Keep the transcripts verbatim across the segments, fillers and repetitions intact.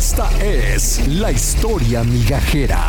Esta es la historia migajera.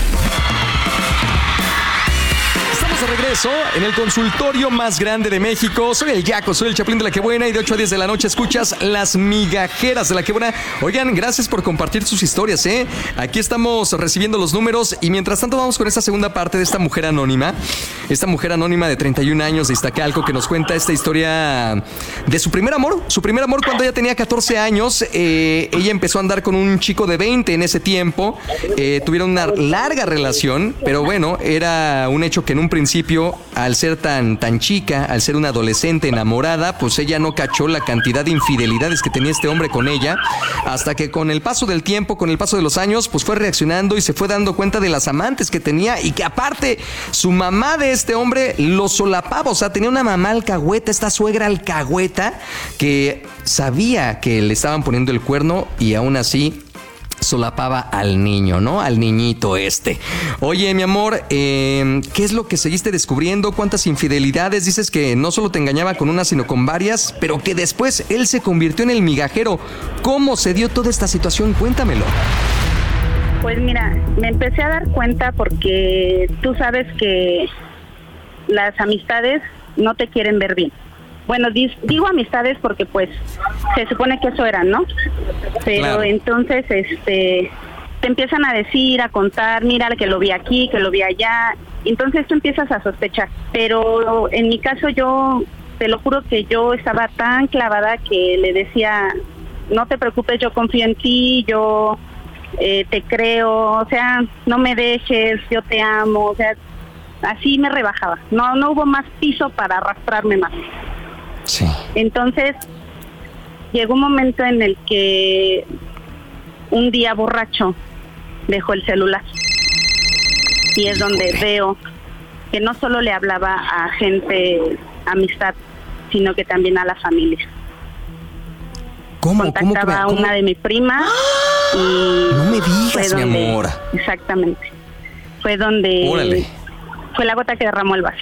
Estamos de regreso en el consultorio más grande de México. Soy el Yaco, soy el Chapulín de la Quebuena y de ocho a diez de la noche escuchas Las Migajeras de la Quebuena. Oigan, gracias por compartir sus historias, ¿eh? Aquí estamos recibiendo los números y mientras tanto vamos con esta segunda parte de esta mujer anónima. Esta mujer anónima de treinta y un años de Iztacalco que nos cuenta esta historia de su primer amor. Su primer amor cuando ella tenía catorce años. Eh, ella empezó a andar con un chico de veinte en ese tiempo. Eh, tuvieron una larga relación, pero bueno, era un hecho que en un principio, al ser tan, tan chica, al ser una adolescente enamorada, pues ella no cachó la cantidad de infidelidades que tenía este hombre con ella, hasta que con el paso del tiempo, con el paso de los años, pues fue reaccionando y se fue dando cuenta de las amantes que tenía y que aparte su mamá de este hombre lo solapaba, o sea, tenía una mamá alcahueta, esta suegra alcahueta, que sabía que le estaban poniendo el cuerno y aún así solapaba al niño, ¿no? Al niñito este. Oye, mi amor, eh, ¿qué es lo que seguiste descubriendo? ¿Cuántas infidelidades? Dices que no solo te engañaba con una, sino con varias, pero que después él se convirtió en el migajero. ¿Cómo se dio toda esta situación? Cuéntamelo. Pues mira, me empecé a dar cuenta porque tú sabes que las amistades no te quieren ver bien. Bueno, digo amistades porque pues se supone que eso eran, ¿no? Pero claro. Entonces este te empiezan a decir, a contar, mira que lo vi aquí, que lo vi allá. Entonces tú empiezas a sospechar. Pero en mi caso yo, te lo juro que yo estaba tan clavada que le decía, no te preocupes, yo confío en ti, yo eh, te creo, o sea, no me dejes, yo te amo, o sea, así me rebajaba. No, no hubo más piso para arrastrarme más. Sí. Entonces llegó un momento en el que un día borracho dejó el celular y es donde veo que no solo le hablaba a gente, amistad, sino que también a la familia. ¿Cómo? Contactaba ¿Cómo, cómo? a una de mi prima y no me digas, donde, mi amor. Exactamente. Fue donde Órale. Fue la gota que derramó el vaso.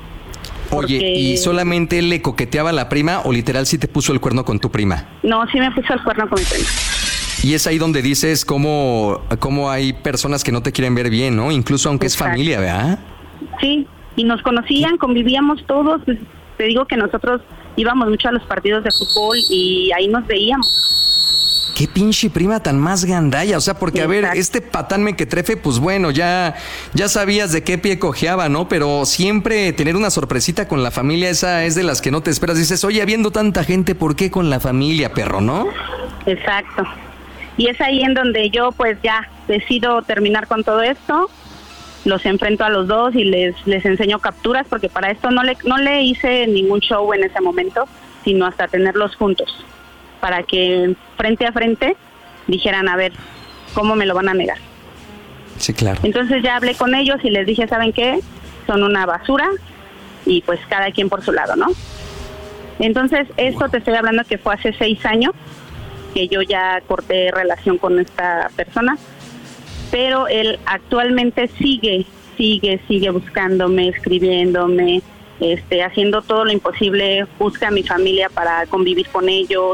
Oye, Porque... ¿y solamente él le coqueteaba a la prima o literal sí te puso el cuerno con tu prima? No, sí me puso el cuerno con mi prima. Y es ahí donde dices cómo, cómo hay personas que no te quieren ver bien, ¿no? Incluso aunque Exacto. es familia, ¿verdad? Sí, y nos conocían, convivíamos todos. Pues, te digo que nosotros íbamos mucho a los partidos de fútbol y ahí nos veíamos. Qué pinche prima tan más gandalla, o sea, porque Exacto. a ver, este patán mequetrefe, pues bueno, ya, ya sabías de qué pie cojeaba, ¿no? Pero siempre tener una sorpresita con la familia, esa es de las que no te esperas. Dices, oye, habiendo tanta gente, ¿por qué con la familia, perro, no? Exacto. Y es ahí en donde yo, pues ya, decido terminar con todo esto. Los enfrento a los dos y les, les enseño capturas, porque para esto no le, no le hice ningún show en ese momento, sino hasta tenerlos juntos, para que frente a frente dijeran, a ver, ¿cómo me lo van a negar? Sí, claro. Entonces ya hablé con ellos y les dije, ¿saben qué? Son una basura y pues cada quien por su lado, ¿no? Entonces esto te estoy hablando que fue hace seis años que yo ya corté relación con esta persona, pero él actualmente sigue, sigue, sigue buscándome, escribiéndome, este, haciendo todo lo imposible, busca a mi familia para convivir con ellos.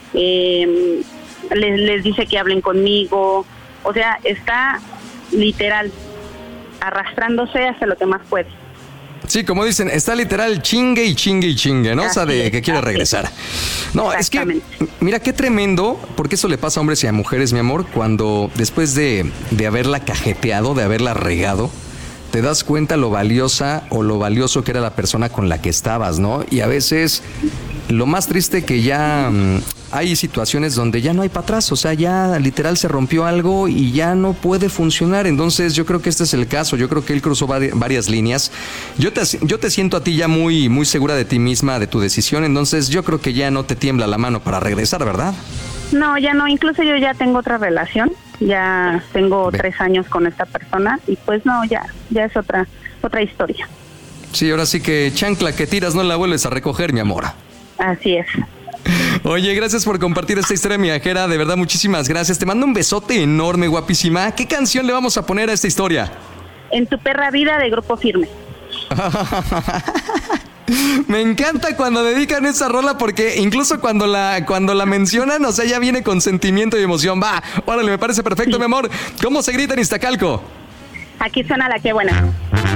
Eh, les, les dice que hablen conmigo, o sea, está literal arrastrándose hasta lo que más puede. Sí, como dicen, está literal chingue y chingue y chingue, ¿no? Así o sea, de que quiere regresar. No, es que, mira, qué tremendo, porque eso le pasa a hombres y a mujeres, mi amor, cuando después de, de haberla cajeteado, de haberla regado, te das cuenta lo valiosa o lo valioso que era la persona con la que estabas, ¿no? Y a veces lo más triste que ya mmm, hay situaciones donde ya no hay para atrás, o sea, ya literal se rompió algo y ya no puede funcionar. Entonces yo creo que este es el caso, yo creo que él cruzó vari- varias líneas. Yo te, yo te siento a ti ya muy, muy segura de ti misma, de tu decisión, entonces yo creo que ya no te tiembla la mano para regresar, ¿verdad? No, ya no, incluso yo ya tengo otra relación, ya tengo Ve. tres años con esta persona y pues no, ya, ya es otra, otra historia. Sí, ahora sí que chancla que tiras no la vuelves a recoger, mi amor. Así es. Oye, gracias por compartir esta historia migajera, de verdad, muchísimas gracias. Te mando un besote enorme, guapísima. ¿Qué canción le vamos a poner a esta historia? En tu perra vida de Grupo Firme. Me encanta cuando dedican esa rola porque incluso cuando la, cuando la mencionan, o sea, ya viene con sentimiento y emoción. Va, órale, me parece perfecto, mi amor. ¿Cómo se grita en Iztacalco? Aquí suena La Qué Buena.